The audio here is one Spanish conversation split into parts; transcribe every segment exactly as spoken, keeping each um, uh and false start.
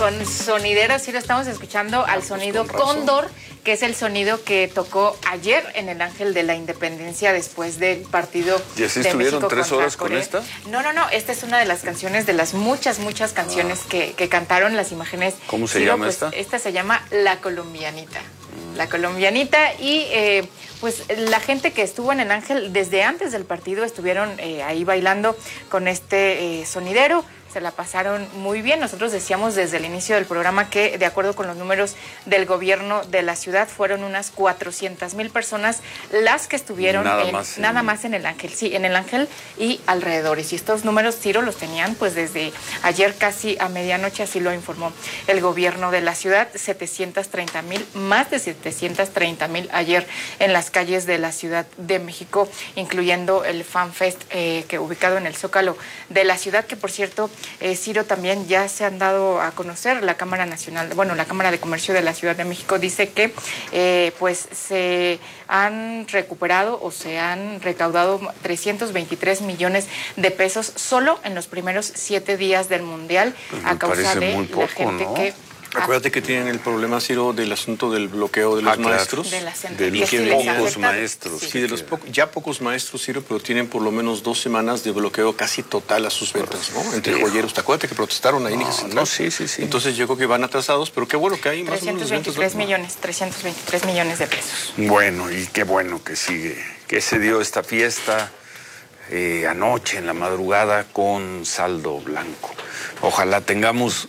Con sonidero, sí lo estamos escuchando al sonido Cóndor, que es el sonido que tocó ayer en el Ángel de la Independencia después del partido ¿Y así de estuvieron México tres horas Corea. con esta? No, no, no, esta es una de las canciones, de las muchas, muchas canciones ah. que, que cantaron las imágenes. ¿Cómo se Ciro, llama pues, esta? Esta se llama La Colombianita. Mm. La Colombianita y eh, pues la gente que estuvo en el Ángel desde antes del partido estuvieron eh, ahí bailando con este eh, sonidero. Se la pasaron muy bien. Nosotros decíamos desde el inicio del programa que, de acuerdo con los números del gobierno de la ciudad, fueron unas cuatrocientas mil personas las que estuvieron nada, en, más, nada en... más en el Ángel. Sí, en el Ángel y alrededores. Y estos números, Ciro, los tenían pues desde ayer casi a medianoche, así lo informó el gobierno de la ciudad. setecientos treinta mil, más de setecientos treinta mil ayer en las calles de la Ciudad de México, incluyendo el Fan Fest eh, que ubicado en el Zócalo de la ciudad, que por cierto, Eh, Ciro, también ya se han dado a conocer. La Cámara Nacional, bueno, la Cámara de Comercio de la Ciudad de México dice que eh, pues se han recuperado o se han recaudado trescientos veintitrés millones de pesos solo en los primeros siete días del Mundial, pues a causa de poco, la gente ¿no? que... Acuérdate que tienen el problema, Ciro, del asunto del bloqueo de los ah, claro. maestros. De, las de los sí, pocos maestros. Sí, sí de los po ya pocos maestros, Ciro, pero tienen por lo menos dos semanas de bloqueo casi total a sus ventas, ¿no? Entre sí. joyeros. ¿Te acuerdas que protestaron ahí en no, Central? No, sí, sí, sí. Entonces yo creo que van atrasados, pero qué bueno que hay más trescientos veintitrés millones, trescientos veintitrés millones de pesos. Bueno, y qué bueno que sigue, que se dio esta fiesta eh, anoche en la madrugada con saldo blanco. Ojalá tengamos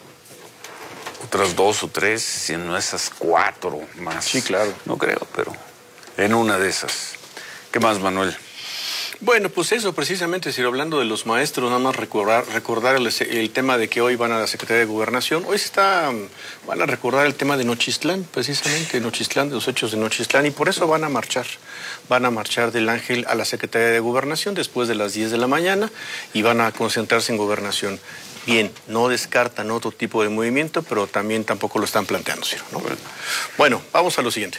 otras dos o tres, si no esas cuatro más. Sí, claro. No creo, pero en una de esas. ¿Qué más, Manuel? Bueno, pues eso, precisamente, si hablando de los maestros, nada más recordar, recordar el, el tema de que hoy van a la Secretaría de Gobernación. Hoy se está, van a recordar el tema de Nochistlán, precisamente, Nochistlán, de los hechos de Nochistlán, y por eso van a marchar. Van a marchar del Ángel a la Secretaría de Gobernación después de las diez de la mañana y van a concentrarse en Gobernación. Bien, no descartan otro tipo de movimiento, pero también tampoco lo están planteando, Ciro, ¿no? Bueno, bueno, vamos a lo siguiente.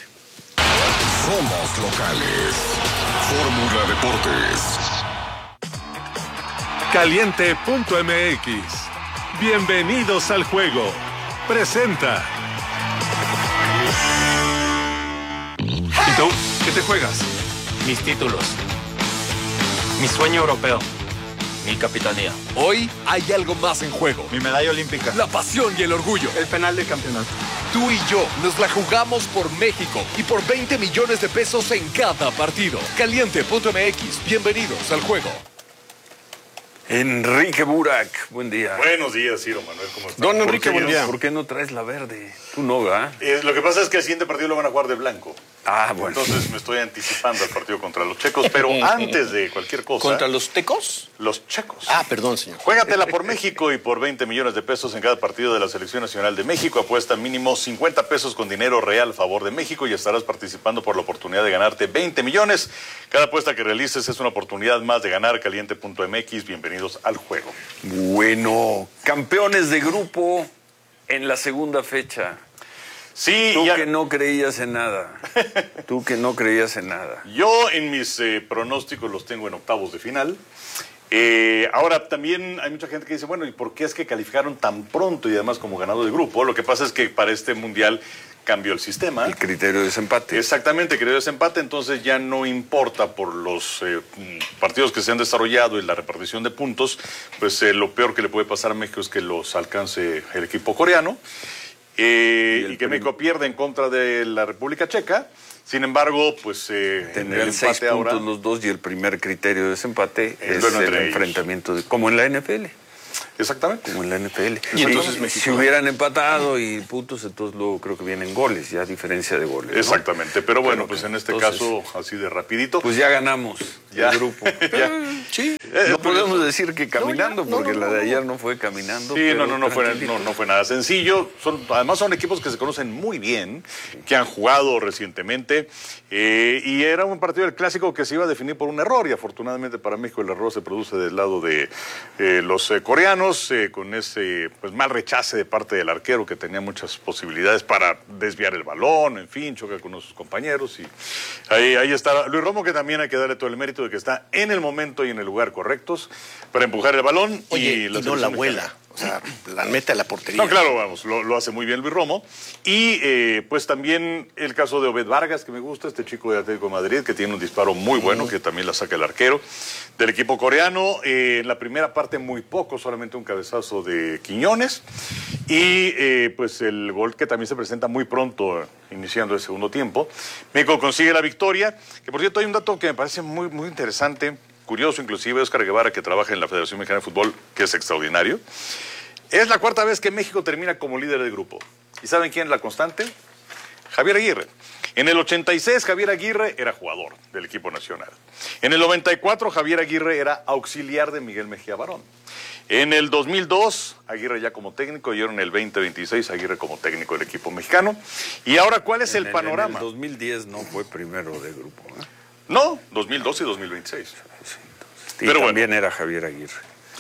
Somos locales. Fórmula Deportes. Caliente punto M X. Bienvenidos al juego. Presenta. ¿Y tú? ¿Qué te juegas? Mis títulos. Mi sueño europeo. Mi capitanía. Hoy hay algo más en juego. Mi medalla olímpica. La pasión y el orgullo. El penal de campeonato. Tú y yo nos la jugamos por México y por veinte millones de pesos en cada partido. Caliente punto M X. Bienvenidos al juego. Enrique Burak, buen día. Buenos días, Ciro Manuel, ¿cómo estás? Don Enrique, buen día. ¿Por qué no traes la verde? Tú no, ¿verdad? Eh, lo que pasa es que el siguiente partido lo van a jugar de blanco. Ah, bueno. Entonces me estoy anticipando al partido contra los checos, pero antes de cualquier cosa... ¿Contra los tecos? Los checos. Ah, perdón, señor. Juégatela por México y por veinte millones de pesos en cada partido de la Selección Nacional de México. Apuesta mínimo cincuenta pesos con dinero real a favor de México y estarás participando por la oportunidad de ganarte veinte millones. Cada apuesta que realices es una oportunidad más de ganar. Caliente punto M X, bienvenidos al juego. Bueno, campeones de grupo en la segunda fecha. Sí, Tú ya... que no creías en nada. Tú que no creías en nada. Yo en mis eh, pronósticos los tengo en octavos de final. Eh, ahora, también hay mucha gente que dice, bueno, ¿y por qué es que calificaron tan pronto y además como ganado de grupo? Lo que pasa es que para este mundial cambió el sistema. El criterio de desempate. Exactamente, el criterio de desempate, entonces ya no importa por los eh, partidos que se han desarrollado y la repartición de puntos, pues eh, lo peor que le puede pasar a México es que los alcance el equipo coreano. Eh, y, y que México pierde en contra de la República Checa. Sin embargo, pues eh, tendrán seis puntos ahora, los dos y el primer criterio de desempate el es el enfrentamiento, de, como en la N F L. Exactamente. Como en la N F L. Y entonces si, México... si hubieran empatado y puntos, entonces luego creo que vienen goles, ya a diferencia de goles, ¿no? Exactamente, pero bueno, pues en este entonces, caso, así de rapidito. Pues ya ganamos ya. el grupo. ya. Sí. No podemos decir que caminando, no, no, porque no, no, la de ayer no fue caminando. Sí, pero no, no, no, fue, no, no fue nada sencillo. Son, además son equipos que se conocen muy bien, que han jugado recientemente, eh, y era un partido del Clásico que se iba a definir por un error, y afortunadamente para México el error se produce del lado de eh, los eh, coreanos, eh, con ese pues, mal rechace de parte del arquero que tenía muchas posibilidades para desviar el balón, en fin, choca con sus compañeros, y ahí, ahí está Luis Romo, que también hay que darle todo el mérito de que está en el momento y en el lugar correctos para empujar el balón. Oye, y, y no la abuela. O sea, la mete a la portería. No, claro, vamos, lo, lo hace muy bien Luis Romo. Y eh, pues también el caso de Obed Vargas, que me gusta, este chico de Atlético de Madrid, que tiene un disparo muy bueno, que también la saca el arquero del equipo coreano. Eh, en la primera parte muy poco, solamente un cabezazo de Quiñones. Y eh, pues el gol que también se presenta muy pronto, iniciando el segundo tiempo. México consigue la victoria, que por cierto hay un dato que me parece muy, muy interesante, curioso inclusive, Oscar Guevara, que trabaja en la Federación Mexicana de Fútbol, que es extraordinario. Es la cuarta vez que México termina como líder del grupo. ¿Y saben quién es la constante? Javier Aguirre. En el ochenta y seis, Javier Aguirre era jugador del equipo nacional. En el noventa y cuatro, Javier Aguirre era auxiliar de Miguel Mejía Barón. En el dos mil dos, Aguirre ya como técnico, y ahora en el veinte veintiséis, Aguirre como técnico del equipo mexicano. Y ahora, ¿cuál es el, el panorama? En el dos mil diez no fue primero de grupo, ¿eh? No, dos mil dos y dos mil veintiséis. Sí, entonces, y Pero también bueno. era Javier Aguirre.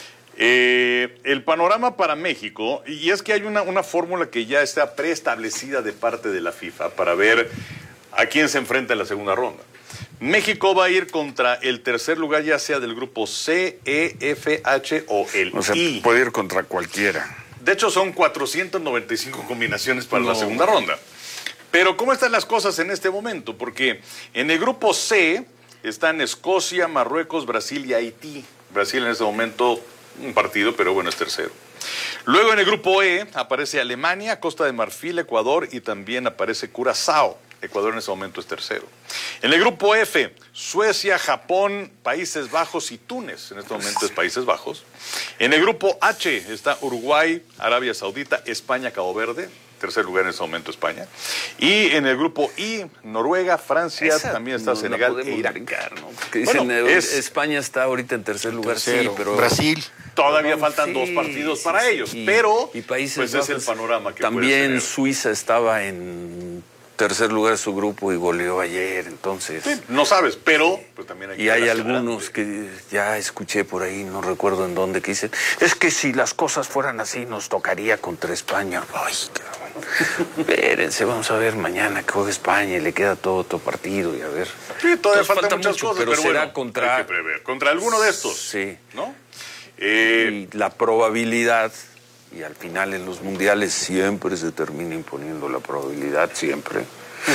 Eh, el panorama para México, y es que hay una, una fórmula que ya está preestablecida de parte de la FIFA para ver a quién se enfrenta en la segunda ronda. México va a ir contra el tercer lugar, ya sea del grupo C, E, F, H o el O sea, I. puede ir contra cualquiera. De hecho, son cuatrocientas noventa y cinco combinaciones para no. la segunda ronda. Pero, ¿cómo están las cosas en este momento? Porque en el grupo C están Escocia, Marruecos, Brasil y Haití. Brasil en este momento un partido, pero bueno, es tercero. Luego en el grupo E aparece Alemania, Costa de Marfil, Ecuador y también aparece Curazao. Ecuador en ese momento es tercero. En el grupo F, Suecia, Japón, Países Bajos y Túnez. En este momento es Países Bajos. En el grupo H está Uruguay, Arabia Saudita, España, Cabo Verde. Tercer lugar en ese momento España. Y en el grupo I, Noruega, Francia, Esa también está no Senegal la e Irak. brincar, ¿no? Porque dicen, Bueno, eh, es- España está ahorita en tercer lugar, Tercero. sí, pero... Brasil. Todavía No, faltan sí, dos partidos sí, para sí. ellos, Y- pero y Países pues es el Bajos. panorama que También puedes tener. Suiza estaba en tercer lugar de su grupo y goleó ayer, entonces... Sí, no sabes, pero pues también hay que Y hay ver hacia algunos adelante. que ya escuché por ahí, no recuerdo en dónde, que dicen, es que si las cosas fueran así, nos tocaría contra España. Ay, cabrón. Espérense, vamos a ver mañana que juega España y le queda todo otro partido y a ver. Sí, todavía Entonces, faltan falta muchas mucho, cosas, pero pero, será bueno, contra- hay que prever. Contra alguno de estos, Sí. ¿no? Eh, Y la probabilidad, y al final en los mundiales siempre se termina imponiendo la probabilidad, siempre.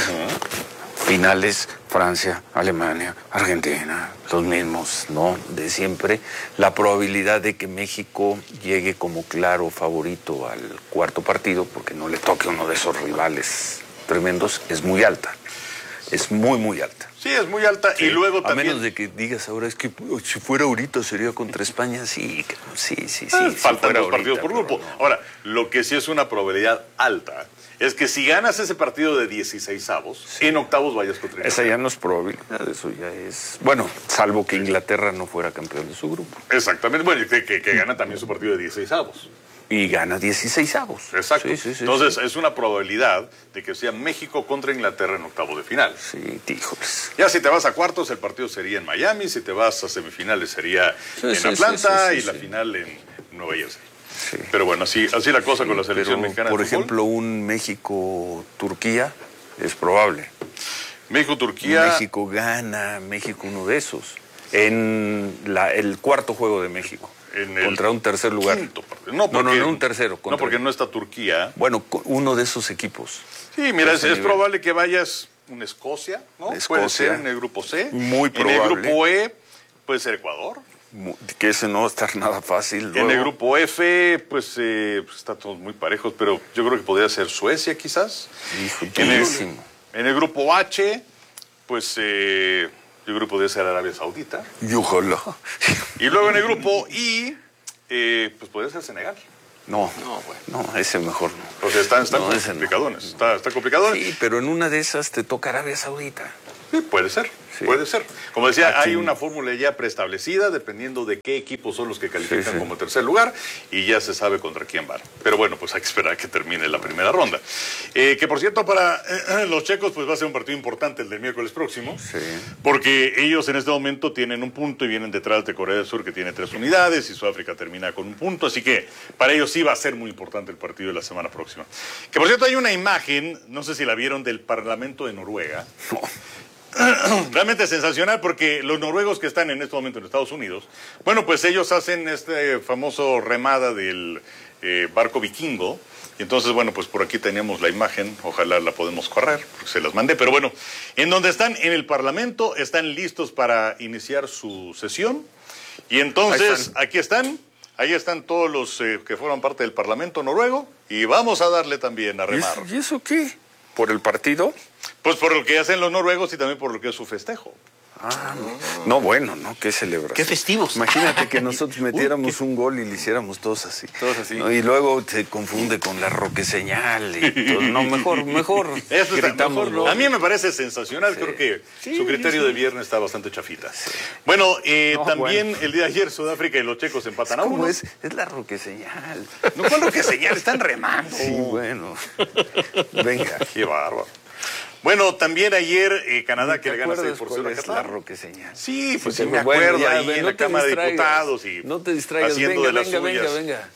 Finales, Francia, Alemania, Argentina, los mismos, ¿no? De siempre. La probabilidad de que México llegue como claro favorito al cuarto partido, porque no le toque uno de esos rivales tremendos, es muy alta. Es muy, muy alta. sí, es muy alta y luego A también menos de que digas ahora, es que uh, si fuera ahorita sería contra España, sí, que- sí, sí, sí. eh, si faltan fuera dos partidos ahorita, por grupo. pero no. Ahora, lo que sí es una probabilidad alta es que si ganas ese partido de dieciséis avos, en octavos vayas contra Esa ya no es probabilidad, eso ya es... Bueno, salvo que Inglaterra no fuera campeón de su grupo. Exactamente, bueno, y que, que, que gana también su partido de dieciséis avos. Y gana dieciséis avos. Exacto. Sí, sí, sí, Entonces, sí. es una probabilidad de que sea México contra Inglaterra en octavos de final. Sí, híjoles. Ya si te vas a cuartos, el partido sería en Miami, si te vas a semifinales sería Sí, en sí, Atlanta sí, sí, y sí, la sí. final en Nueva Jersey. Sí. Pero bueno, así, así la cosa con la Pero, selección mexicana por de fútbol. ejemplo, un México-Turquía es probable. México-Turquía. México gana, México uno de esos. En la, el cuarto juego de México. En el contra un tercer lugar. quinto partido. No, porque, no, no, un tercero. No, contra- porque no está Turquía. Bueno, con uno de esos equipos. Sí, mira, es, ese es nivel. probable que vayas una Escocia, ¿no? Puede Escocia. ser en el grupo C. Muy En el probable. grupo E puede ser Ecuador. Mu- Que ese no va a estar nada fácil. En luego. el grupo F, pues, eh, pues está todos muy parejos, pero yo creo que podría ser Suecia quizás. Hijo, En el, durísimo. en el grupo H, pues eh, yo creo que podría ser Arabia Saudita. Y ojalá. Y luego en el grupo I, eh, pues podría ser Senegal. No, No, bueno. no, ese mejor no. O sea, están, están No, ese no. complicadones. Está, está complicadones. Sí, pero en una de esas te toca Arabia Saudita. Sí, puede ser, Sí. puede ser. Como decía, Aquí- hay una fórmula ya preestablecida dependiendo de qué equipos son los que califican Sí, sí. como tercer lugar y ya se sabe contra quién van. Pero bueno, pues hay que esperar a que termine la primera ronda. Eh, que por cierto, para eh, los checos, pues va a ser un partido importante el del miércoles próximo. Sí. Porque ellos en este momento tienen un punto y vienen detrás de Corea del Sur, que tiene tres unidades, y Sudáfrica termina con un punto. Así que para ellos sí va a ser muy importante el partido de la semana próxima. Que por cierto, hay una imagen, no sé si la vieron, del Parlamento de Noruega. Realmente sensacional porque los noruegos que están en este momento en Estados Unidos, bueno, pues ellos hacen este famoso remada del eh, barco vikingo. Y entonces, bueno, pues por aquí teníamos la imagen, ojalá la podemos correr, porque se las mandé. Pero bueno, en donde están, en el Parlamento, están listos para iniciar su sesión. Y entonces, están. aquí están, ahí están todos los eh, que forman parte del Parlamento noruego. Y vamos a darle también a remar. ¿Y eso, ¿y eso qué? ¿Por el partido? Pues por lo que hacen los noruegos y también por lo que es su festejo. Ah, no. no, bueno, ¿no? Qué celebración. Qué festivos. Imagínate que nosotros metiéramos Uy, un gol y le hiciéramos todos así. Todos así. ¿No? Y luego se confunde con la roqueseñal y todo. No, mejor, mejor. Eso está, mejor no. A mí me parece sensacional. Sí. Creo que sí, su criterio sí. de viernes está bastante chafita. Sí. Bueno, eh, no, también bueno. el día de ayer Sudáfrica y los checos empatan a uno. ¿Cómo es? Es la roqueseñal. No, ¿cuál roqueseñal? Están remando. Sí, bueno. Venga. Qué bárbaro. Bueno, también ayer eh, Canadá que le gana seis por cero a Qatar. La roqueseñal. Sí, pues sí, me acuerdo bueno, ya, ahí ven, en no la Cámara de Diputados y no te distraigas, haciendo venga, de las venga, suyas. venga, venga.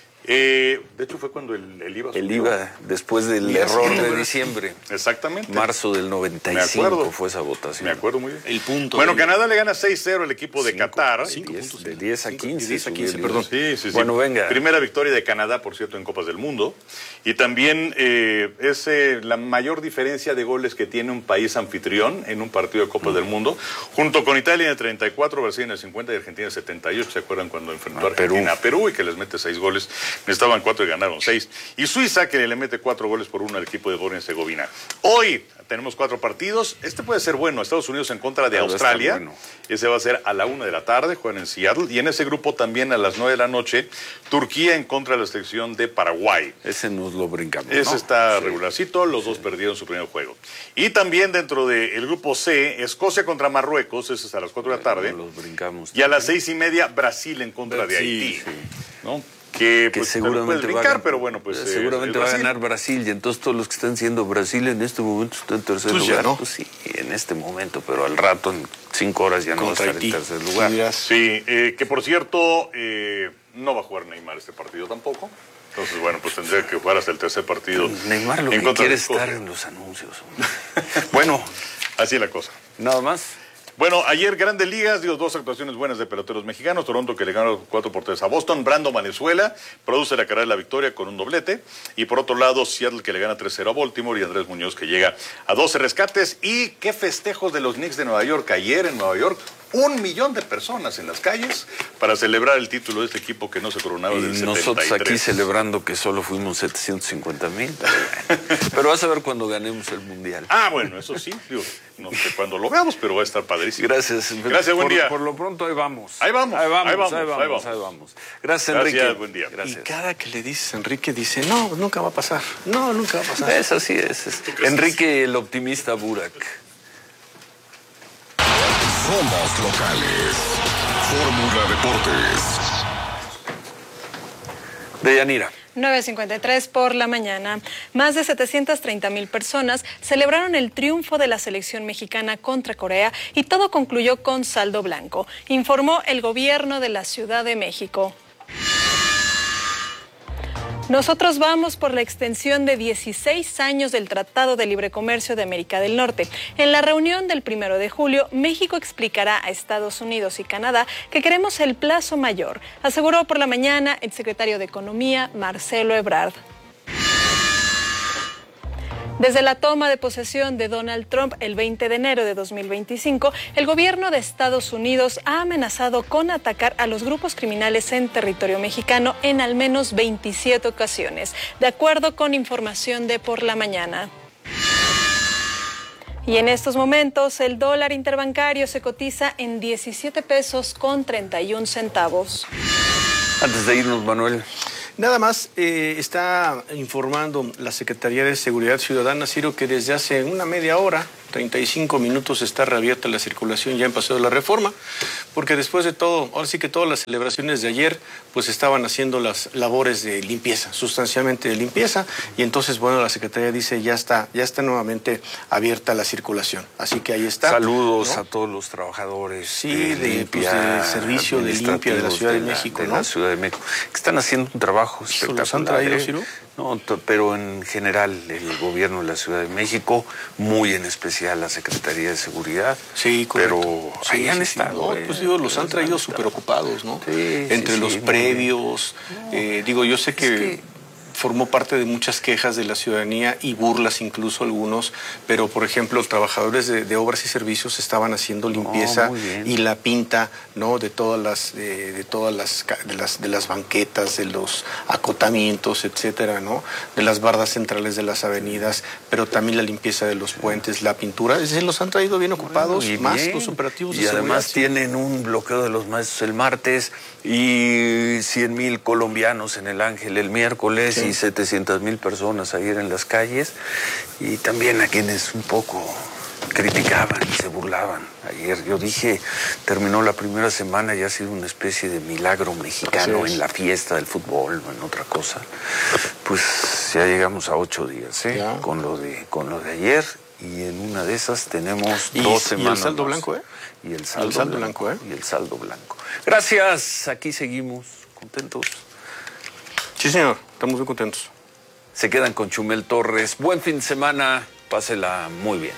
Eh, de hecho fue cuando el, el I V A El subió. I V A, después del sí, error sí, de diciembre. Exactamente. Marzo del noventa y cinco fue esa votación. Me acuerdo muy bien. El punto. Bueno, del... Canadá le gana seis cero al equipo de cinco, Qatar. Cinco diez, puntos, de diez a quince. diez a quince, perdón. Sí, sí, sí. Bueno, venga. Primera victoria de Canadá, por cierto, en Copas del Mundo. Y también eh, es eh, la mayor diferencia de goles que tiene un país anfitrión en un partido de Copas mm. del Mundo. Junto con Italia en el treinta y cuatro, Brasil en el cincuenta y Argentina en el setenta y ocho. ¿Se acuerdan cuando enfrentó a Argentina a Perú y que les mete seis goles? Necesitaban cuatro y ganaron seis. Y Suiza, que le mete cuatro goles por uno al equipo de Bosnia y Herzegovina. Hoy tenemos cuatro partidos. Este puede ser bueno. Estados Unidos en contra de Australia. Bueno. Ese va a ser a la una de la tarde. Juegan en Seattle. Y en ese grupo también a las nueve de la noche, Turquía en contra de la selección de Paraguay. Ese nos lo brincamos, Ese ¿no? está sí. regularcito. Los sí. dos perdieron su primer juego. Y también dentro del grupo C, Escocia contra Marruecos. Ese es a las cuatro de la tarde. No los brincamos. Y a las seis y media, Brasil en contra de Haití. Sí. ¿No? Que, que pues, seguramente, brincar, va, a ganar, pero bueno, pues, seguramente eh, va a ganar Brasil y entonces todos los que están siendo Brasil en este momento están en tercer pues lugar. ¿no? Pues sí, en este momento, pero al rato, en cinco horas ya no va a estar Haití. En tercer lugar. Sí, eh, que por cierto, eh, no va a jugar Neymar este partido tampoco. Entonces, bueno, pues tendría que jugar hasta el tercer partido. Neymar lo que quiere es estar en los anuncios. Bueno, así es la cosa. Nada más. Bueno, ayer Grandes Ligas dio dos actuaciones buenas de peloteros mexicanos. Toronto que le ganó cuatro por tres a Boston. Brandon Valenzuela produce la carrera de la victoria con un doblete. Y por otro lado, Seattle que le gana tres cero a Baltimore. Y Andrés Muñoz que llega a doce rescates. Y qué festejos de los Knicks de Nueva York. Ayer en Nueva York, un millón de personas en las calles para celebrar el título de este equipo que no se coronaba desde el setenta y tres. Nosotros aquí celebrando que solo fuimos setecientos cincuenta mil. Pero, pero vas a ver cuando ganemos el Mundial. Ah, bueno, eso sí. Digo, no sé cuándo lo veamos, pero va a estar padrísimo. Gracias. Gracias, buen por, día. Por lo pronto ahí vamos. Ahí vamos. Ahí vamos, ahí vamos, ahí vamos, ahí vamos. Ahí vamos. Gracias, Enrique. Gracias, buen día. Gracias. Y cada que le dices, Enrique dice, no, nunca va a pasar. No, nunca va a pasar. Eso sí es. es. Enrique, el optimista Burak. Somos locales. Fórmula Deportes. Deyanira. nueve cincuenta y tres por la mañana. Más de setecientas treinta mil personas celebraron el triunfo de la selección mexicana contra Corea y todo concluyó con saldo blanco, informó el gobierno de la Ciudad de México. Nosotros vamos por la extensión de dieciséis años del Tratado de Libre Comercio de América del Norte. En la reunión del primero de julio, México explicará a Estados Unidos y Canadá que queremos el plazo mayor, aseguró por la mañana el secretario de Economía, Marcelo Ebrard. Desde la toma de posesión de Donald Trump el veinte de enero de dos mil veinticinco, el gobierno de Estados Unidos ha amenazado con atacar a los grupos criminales en territorio mexicano en al menos veintisiete ocasiones, de acuerdo con información de Por la Mañana. Y en estos momentos el dólar interbancario se cotiza en diecisiete pesos con treinta y un centavos. Antes de irnos, Manuel. Nada más, eh, está informando la Secretaría de Seguridad Ciudadana, Ciro, que desde hace una media hora, treinta y cinco minutos, está reabierta la circulación ya en Paseo de la Reforma, porque después de todo, ahora sí que todas las celebraciones de ayer, pues estaban haciendo las labores de limpieza, sustancialmente de limpieza, y entonces, bueno, la Secretaría dice ya está, ya está nuevamente abierta la circulación. Así que ahí está. Saludos, ¿no?, a todos los trabajadores sí, de, de, limpia, pues, de servicio de limpia de la Ciudad de, de México, de ¿no? la Ciudad de México, que están haciendo un trabajo espectacular. ¿Los han traído, Ciro? No, pero en general el gobierno de la Ciudad de México, muy en especial la Secretaría de Seguridad. Sí, correcto. Pero sí, ahí han sí, estado. Sí. No, pues digo, los han traído súper ocupados, ¿no? Sí, Entre sí, los sí, previos, no. eh, digo, yo sé que... Es que formó parte de muchas quejas de la ciudadanía y burlas incluso algunos, pero por ejemplo los trabajadores de, de obras y servicios estaban haciendo limpieza oh, y la pinta, ¿no? de todas las de, de todas las de las de las banquetas, de los acotamientos, etcétera, ¿no? De las bardas centrales de las avenidas, pero también la limpieza de los puentes, la pintura, es decir, los han traído bien ocupados, bueno, más bien. Los operativos de y seguridad. Y además tienen un bloqueo de los maestros el martes y cien mil colombianos en el Ángel el miércoles. Sí. Y setecientas mil personas ayer en las calles, y también a quienes un poco criticaban y se burlaban. Ayer yo dije, terminó la primera semana y ha sido una especie de milagro mexicano en la fiesta del fútbol o en otra cosa. Pues ya llegamos a ocho días, ¿eh? Ya. Con lo de, con lo de ayer, y en una de esas tenemos y, dos semanas. Y el saldo más. blanco, ¿eh? Y el saldo, el saldo blanco, blanco, ¿eh? Y el saldo blanco. Gracias, aquí seguimos, contentos. Sí, señor, estamos muy contentos. Se quedan con Chumel Torres. Buen fin de semana, pásela muy bien.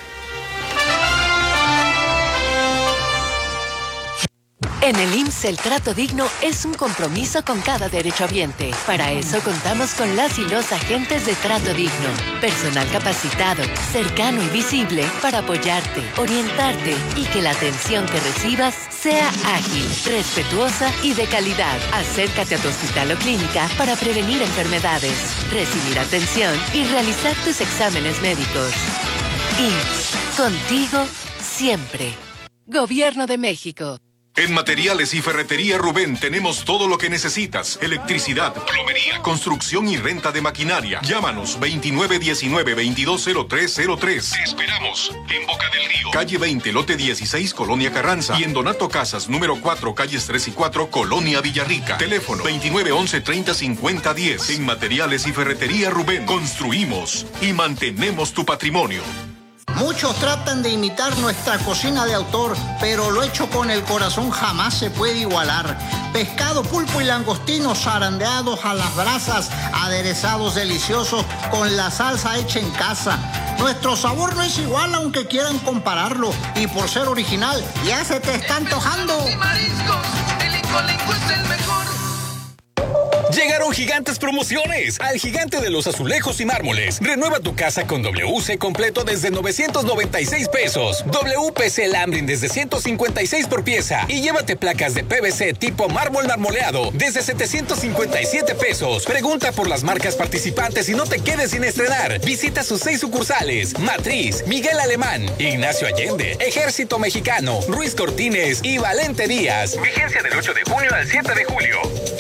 En el I M S S el trato digno es un compromiso con cada derechohabiente. Para eso contamos con las y los agentes de Trato Digno. Personal capacitado, cercano y visible para apoyarte, orientarte y que la atención que recibas sea ágil, respetuosa y de calidad. Acércate a tu hospital o clínica para prevenir enfermedades, recibir atención y realizar tus exámenes médicos. I M S S, contigo siempre. Gobierno de México. En Materiales y Ferretería Rubén tenemos todo lo que necesitas. Electricidad, plomería, construcción y renta de maquinaria. Llámanos veintinueve diecinueve veintidós cero tres cero tres. Te esperamos en Boca del Río. Calle veinte, lote dieciséis, Colonia Carranza. Y en Donato Casas, número cuatro, calles tres y cuatro, Colonia Villarrica. Teléfono veintinueve once treinta cincuenta diez. En Materiales y Ferretería Rubén construimos y mantenemos tu patrimonio. Muchos tratan de imitar nuestra cocina de autor, pero lo hecho con el corazón jamás se puede igualar. Pescado, pulpo y langostinos zarandeados a las brasas, aderezados deliciosos con la salsa hecha en casa. Nuestro sabor no es igual aunque quieran compararlo, y por ser original ya se te está antojando. Y mariscos, el Incolenco es el mejor. Llegaron gigantes promociones al Gigante de los Azulejos y Mármoles. Renueva tu casa con W C completo desde novecientos noventa y seis pesos. W P C Lambrin desde ciento cincuenta y seis por pieza. Y llévate placas de P V C tipo mármol marmoleado desde setecientos cincuenta y siete pesos. Pregunta por las marcas participantes y no te quedes sin estrenar. Visita sus seis sucursales: Matriz, Miguel Alemán, Ignacio Allende, Ejército Mexicano, Ruiz Cortines y Valente Díaz. Vigencia del ocho de junio al siete de julio.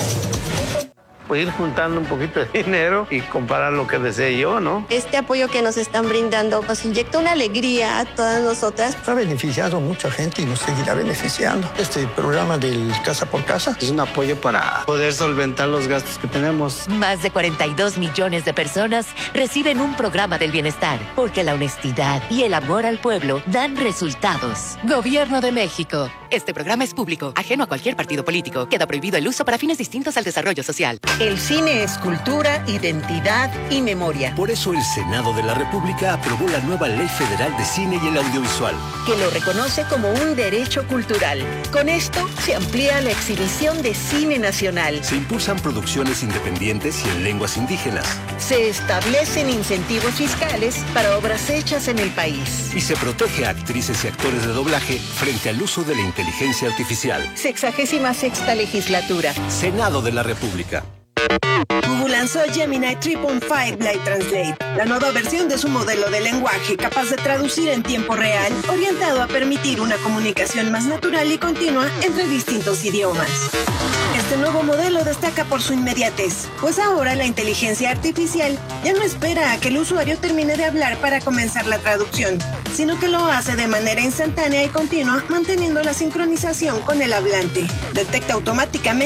Pues ir juntando un poquito de dinero y comprar lo que desee yo, ¿no? Este apoyo que nos están brindando nos inyecta una alegría a todas nosotras. Ha beneficiado a mucha gente y nos seguirá beneficiando. Este programa del Casa por Casa es un apoyo para poder solventar los gastos que tenemos. Más de cuarenta y dos millones de personas reciben un programa del bienestar, porque la honestidad y el amor al pueblo dan resultados. Gobierno de México. Este programa es público, ajeno a cualquier partido político. Queda prohibido el uso para fines distintos al desarrollo social. El cine es cultura, identidad y memoria. Por eso el Senado de la República aprobó la nueva Ley Federal de Cine y el Audiovisual, que lo reconoce como un derecho cultural. Con esto se amplía la exhibición de cine nacional. Se impulsan producciones independientes y en lenguas indígenas. Se establecen incentivos fiscales para obras hechas en el país. Y se protege a actrices y actores de doblaje frente al uso de la inteligencia artificial. Sexagésima sexta legislatura. Senado de la República. Google lanzó Gemini tres punto cinco Live Translate, la nueva versión de su modelo de lenguaje capaz de traducir en tiempo real, orientado a permitir una comunicación más natural y continua entre distintos idiomas. Este nuevo modelo destaca por su inmediatez, pues ahora la inteligencia artificial ya no espera a que el usuario termine de hablar para comenzar la traducción, sino que lo hace de manera instantánea y continua, manteniendo la sincronización con el hablante. Detecta automáticamente